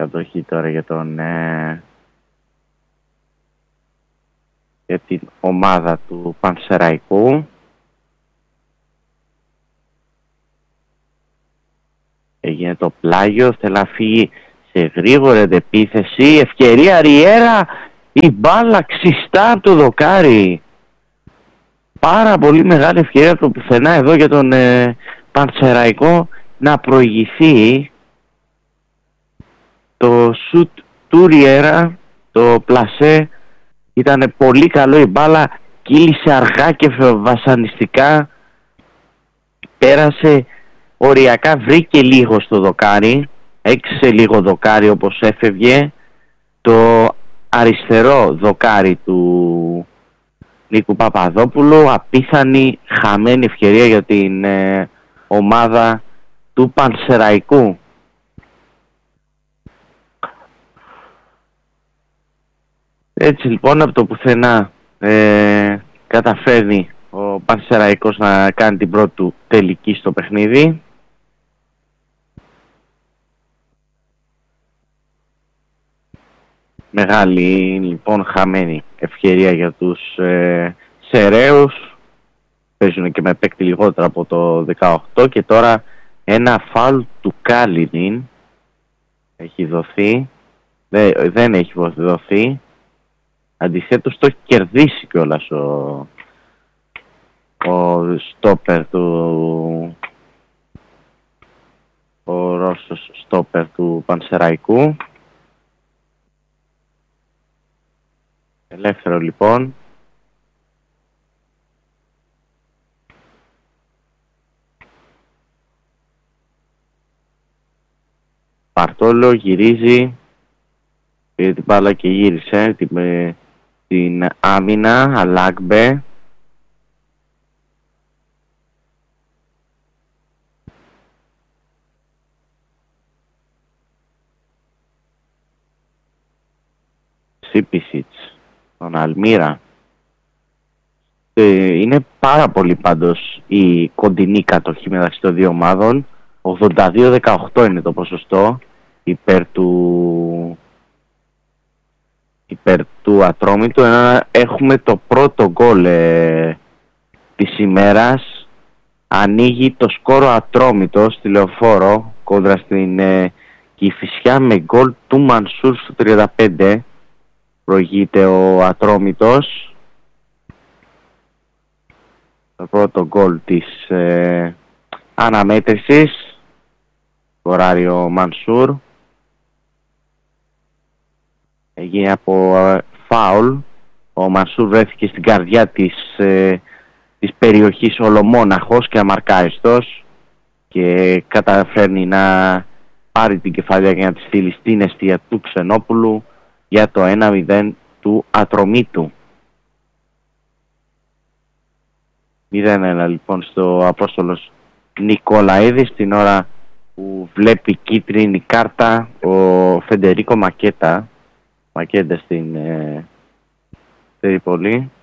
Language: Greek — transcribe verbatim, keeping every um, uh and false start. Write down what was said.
κατοχή τώρα για τον ε, για την ομάδα του Πανσεραϊκού. Έγινε το πλάγιο, θέλει να φύγει σε γρήγορη επίθεση, ευκαιρία Ριέρα, η μπάλα ξιστά από το δοκάρι. Πάρα πολύ μεγάλη ευκαιρία από το πουθενά εδώ για τον ε, Πανσεραϊκό να προηγηθεί. Το σουτ του Ριέρα, το πλασέ, ήταν πολύ καλό, η μπάλα κύλησε αργά και βασανιστικά, πέρασε οριακά, βρήκε λίγο στο δοκάρι, έξισε λίγο δοκάρι όπως έφευγε, το αριστερό δοκάρι του Νίκου Παπαδόπουλου. Απίθανη χαμένη ευκαιρία για την ε, ομάδα του Πανσεραϊκού. Έτσι λοιπόν από το πουθενά ε, καταφέρνει ο Πανσεραϊκός να κάνει την πρώτη του τελική στο παιχνίδι. Μεγάλη λοιπόν χαμένη ευκαιρία για τους ε, Σεραίους. Παίζουν και με παίκτη λιγότερο από το δεκαοκτώ και τώρα ένα φάουλ του Κάλινιν έχει δοθεί. Δεν, δεν έχει δοθεί. Αντιθέτως το έχει κερδίσει κιόλας ο, ο στόπερ του ο Ρώσος στόπερ του Πανσεραϊκού. Ελεύθερο λοιπόν. Παρτόλο γυρίζει, πήρε την μπάλα και γύρισε την, την άμυνα. Αλάκμπε. Σίπισιτς, τον Αλμύρα. Ε, είναι πάρα πολύ πάντως η κοντινή κατοχή μεταξύ των δύο ομάδων. ογδόντα δύο δεκαοκτώ είναι το ποσοστό υπέρ του υπέρ του Ατρόμητου. Έχουμε το πρώτο γκολ ε, της ημέρας. Ανοίγει το σκόρο Ατρόμητος στη Λεωφόρο κόντρα στην ε, Κηφισιά με γκολ του Μανσούρ στο τριάντα πέντε. Προηγείται ο Ατρόμητος. Το πρώτο γκολ της ε, αναμέτρησης. Σκοράρει ο Μανσούρ. Έγινε από ε, φάουλ. Ο Μανσούρ βρέθηκε στην καρδιά της, ε, της περιοχής ολομόναχος και αμαρκάριστος και καταφέρνει να πάρει την κεφαλιά και να τη στείλει στην εστία του Ξενόπουλου για το ένα μηδέν του Ατρομήτου. μηδέν ένα λοιπόν στο Απόστολος Νικολαίδης, την ώρα που βλέπει κίτρινη κάρτα ο Φεντερίκο Μακέτα. Μακέτα στην ε, Τρίπολη.